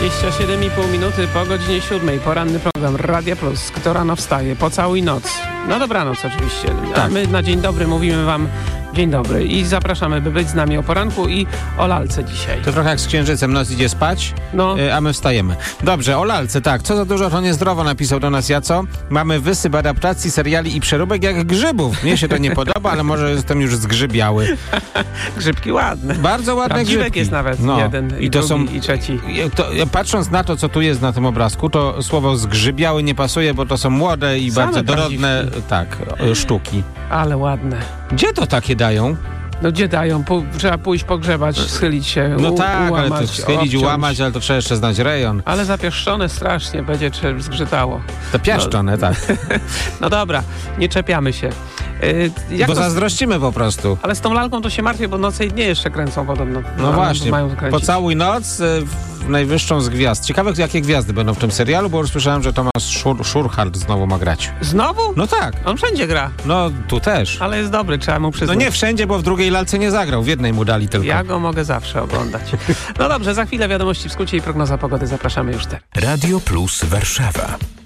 27,5 minuty po godzinie 7. Poranny program Radia Plus. Kto rano wstaje? Pocałuj noc. No dobranoc oczywiście. Tak. A my na dzień dobry mówimy wam dzień dobry i zapraszamy, by być z nami o poranku i o lalce dzisiaj. To trochę jak z księżycem, noc idzie spać, No. a my wstajemy. Dobrze, o lalce, tak. Co za dużo, to niezdrowo, napisał do nas Jaco. Mamy wysyp adaptacji seriali i przeróbek jak grzybów. Mnie się to nie podoba, ale może jestem już zgrzybiały. Grzybki ładne. Bardzo ładne Prawdziwek grzybki. jest nawet jeden, i to drugi, i trzeci. Patrząc na to, co tu jest na tym obrazku, to słowo zgrzybiały nie pasuje, bo to są młode i Same bardzo dorodne sztuki. Ale ładne. Gdzie to takie dają? No gdzie dają? Trzeba pójść pogrzebać, schylić się, No tak, ułamać, ale to schylić, obciąć. ułamać, ale to trzeba jeszcze znać rejon. Ale zapieszczone strasznie, będzie zgrzytało. To piaszczone, tak. No dobra, nie czepiamy się. Bo zazdrościmy po prostu. Ale z tą lalką to się martwię, bo noce i dnie jeszcze kręcą podobno. No właśnie, mają kręcić. Pocałuj noc w najwyższą z gwiazd. Ciekawe, jakie gwiazdy będą w tym serialu, bo już słyszałem, że Tomasz Szurhard znowu ma grać. Znowu? No tak. On wszędzie gra. No tu też. Ale jest dobry, trzeba mu przyznać. No nie wszędzie, bo w drugiej lalce nie zagrał, w jednej mu dali tylko. Ja go mogę zawsze oglądać. No dobrze, za chwilę wiadomości w skrócie i prognoza pogody. Zapraszamy już teraz. Radio Plus Warszawa.